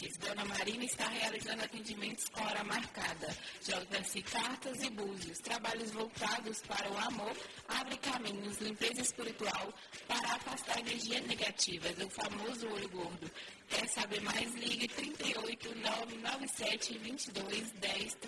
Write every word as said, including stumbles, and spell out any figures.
Ouvintes, Dona Marina está realizando atendimentos com hora marcada. Joga-se cartas e búzios. Trabalhos voltados para o amor, abre caminhos, limpeza espiritual para afastar energias negativas, o famoso olho gordo. Quer saber mais? Ligue trinta e oito, nove nove sete, vinte e dois, dez,